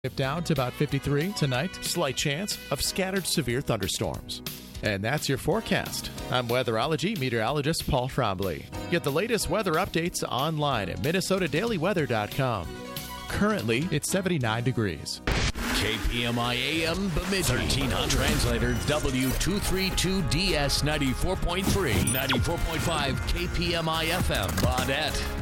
Dip down to about 53 tonight. Slight chance of scattered severe thunderstorms. And that's your forecast. I'm weatherology meteorologist Paul Trombley. Get the latest weather updates online at minnesotadailyweather.com. Currently, it's 79 degrees. KPMI AM Bemidji, 1300 translator W232DS 94.3, 94.5 KPMI FM Baudette.